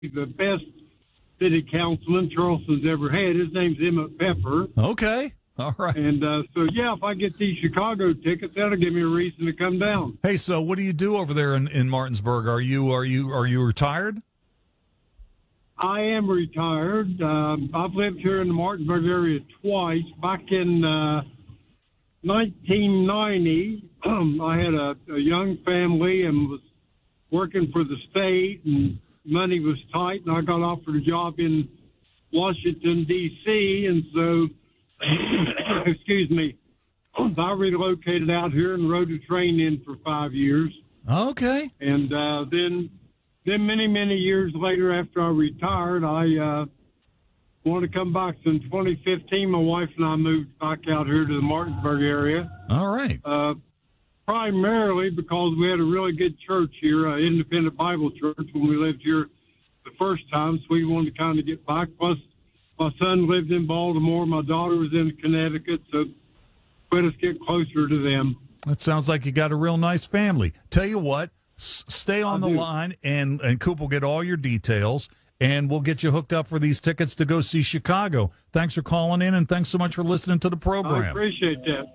the best city councilman Charleston's ever had. His name's Emmett Pepper. Okay. All right. And if I get these Chicago tickets, that'll give me a reason to come down. Hey, so what do you do over there in Martinsburg? Are you retired? I am retired. I've lived here in the Martinsburg area twice. Back in 1990, I had a young family and was working for the state, and money was tight, and I got offered a job in Washington, D.C., and so, excuse me, I relocated out here and rode a train in for 5 years. Okay. And then many, many years later, after I retired, I wanted to come back. So in 2015, my wife and I moved back out here to the Martinsburg area. All right. Primarily because we had a really good church here, Independent Bible Church, when we lived here the first time. So we wanted to kind of get back. Plus, my son lived in Baltimore. My daughter was in Connecticut. So let us get closer to them. That sounds like you got a real nice family. Tell you what, stay on the line, and Coop will get all your details, and we'll get you hooked up for these tickets to go see Chicago. Thanks for calling in, and thanks so much for listening to the program. I appreciate that.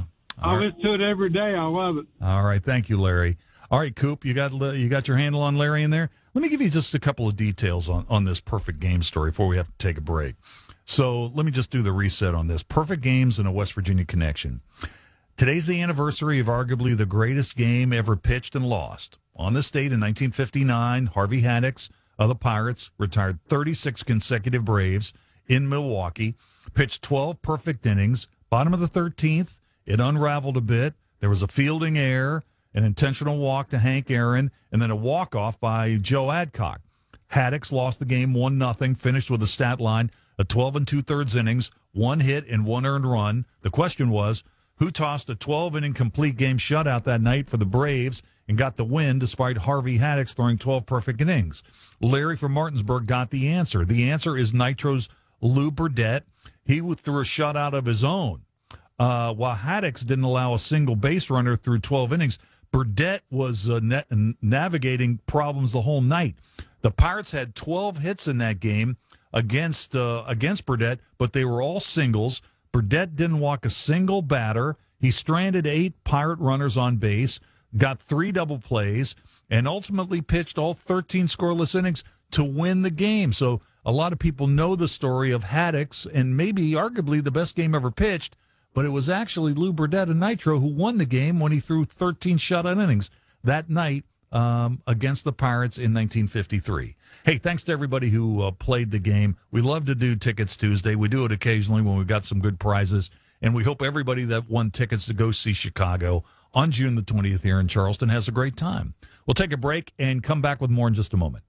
I listen to it every day. I love it. All right. Thank you, Larry. All right, Coop, you got your handle on Larry in there? Let me give you just a couple of details on this Perfect Game story before we have to take a break. So let me just do the reset on this. Perfect Games and a West Virginia connection. Today's the anniversary of arguably the greatest game ever pitched and lost. On this date in 1959, Harvey Haddix of the Pirates retired 36 consecutive Braves in Milwaukee, pitched 12 perfect innings. Bottom of the 13th, it unraveled a bit. There was a fielding error, an intentional walk to Hank Aaron, and then a walk-off by Joe Adcock. Haddix lost the game 1-0, finished with a stat line of 12 2/3 innings, 1 hit and 1 earned run. The question was, who tossed a 12-inning complete game shutout that night for the Braves and got the win despite Harvey Haddix throwing 12 perfect innings? Larry from Martinsburg got the answer. The answer is Nitro's Lou Burdett. He threw a shutout of his own. While Haddix didn't allow a single base runner through 12 innings, Burdett was navigating problems the whole night. The Pirates had 12 hits in that game against Burdett, but they were all singles. Burdett didn't walk a single batter. He stranded 8 Pirate runners on base, got 3 double plays, and ultimately pitched all 13 scoreless innings to win the game. So a lot of people know the story of Haddix and maybe arguably the best game ever pitched, but it was actually Lou Burdett of Nitro who won the game when he threw 13 shutout innings that night against the Pirates in 1953. Hey, thanks to everybody who played the game. We love to do Tickets Tuesday. We do it occasionally when we've got some good prizes, and we hope everybody that won tickets to go see Chicago on June the 20th here in Charleston has a great time. We'll take a break and come back with more in just a moment.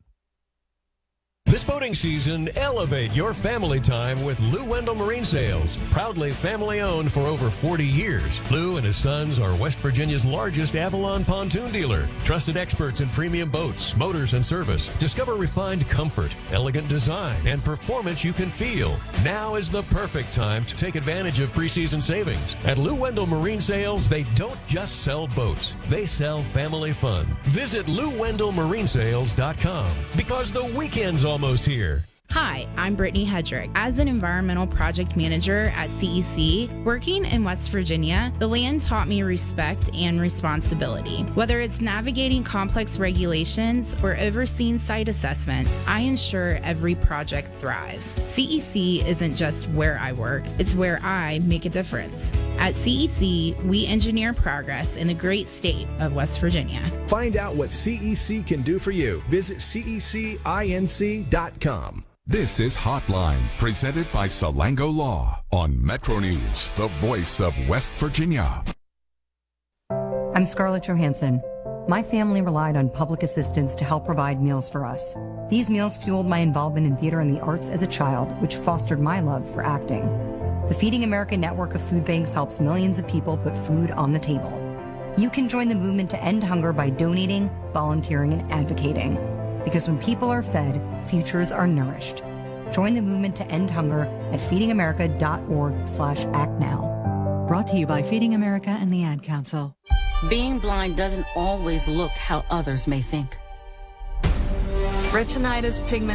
This boating season, elevate your family time with Lou Wendell Marine Sales. Proudly family-owned for over 40 years, Lou and his sons are West Virginia's largest Avalon pontoon dealer. Trusted experts in premium boats, motors, and service. Discover refined comfort, elegant design, and performance you can feel. Now is the perfect time to take advantage of preseason savings. At Lou Wendell Marine Sales, they don't just sell boats. They sell family fun. Visit LouWendellMarineSales.com because the weekend's almost here. Hi, I'm Brittany Hedrick. As an environmental project manager at CEC, working in West Virginia, the land taught me respect and responsibility. Whether it's navigating complex regulations or overseeing site assessments, I ensure every project thrives. CEC isn't just where I work, it's where I make a difference. At CEC, we engineer progress in the great state of West Virginia. Find out what CEC can do for you. Visit cecinc.com. This is Hotline, presented by Salango Law on Metro News, the voice of West Virginia. I'm Scarlett Johansson. My family relied on public assistance to help provide meals for us. These meals fueled my involvement in theater and the arts as a child, which fostered my love for acting. The Feeding America network of food banks helps millions of people put food on the table. You can join the movement to end hunger by donating, volunteering, and advocating. Because when people are fed, futures are nourished. Join the movement to end hunger at feedingamerica.org/actnow. Brought to you by Feeding America and the Ad Council. Being blind doesn't always look how others may think. Retinitis pigmentosa